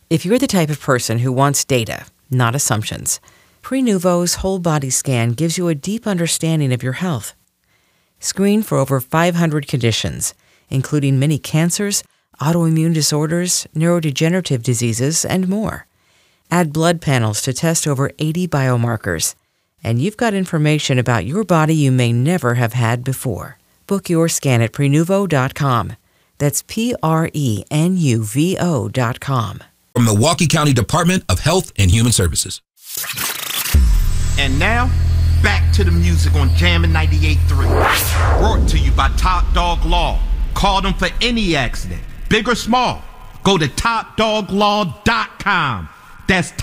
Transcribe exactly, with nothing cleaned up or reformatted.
If you're the type of person who wants data, not assumptions, Prenuvo's whole body scan gives you a deep understanding of your health. Screen for over five hundred conditions, including many cancers, autoimmune disorders, neurodegenerative diseases, and more. Add blood panels to test over eighty biomarkers, and you've got information about your body you may never have had before. Book your scan at Prenuvo dot com. That's P R E N U V O dot com. From Milwaukee County Department of Health and Human Services. And now, back to the music on Jammin' ninety-eight point three. Brought to you by Top Dog Law. Call them for any accident, big or small. Go to top dog law dot com. That's